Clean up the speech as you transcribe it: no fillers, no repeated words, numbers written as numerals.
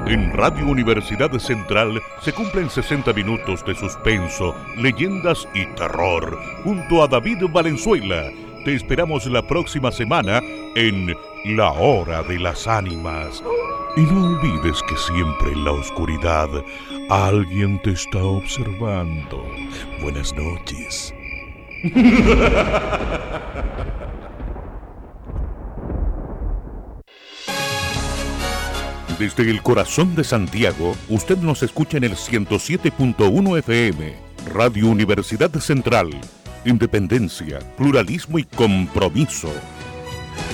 En Radio Universidad Central se cumplen 60 minutos de suspenso, leyendas y terror, junto a David Valenzuela. Te esperamos la próxima semana en La Hora de las Ánimas. Y no olvides que siempre en la oscuridad alguien te está observando. Buenas noches. Desde el corazón de Santiago, usted nos escucha en el 107.1 FM, Radio Universidad Central. Independencia, pluralismo y compromiso.